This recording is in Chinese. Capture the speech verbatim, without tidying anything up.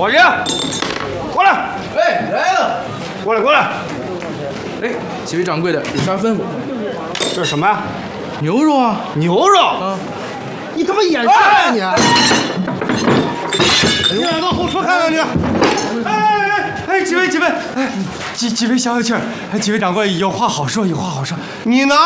伙计，过来！ 哎，来了！ 过来，过来！ 哎，几位掌柜的，有啥吩咐？ 这是什么呀？ 牛肉啊！ 牛肉！ 啊！ 你他妈演啥呀你？你来到后车看看去！哎哎哎！几位几位，哎，几几位消消气儿！哎，几位掌柜有话好说，有话好说。你拿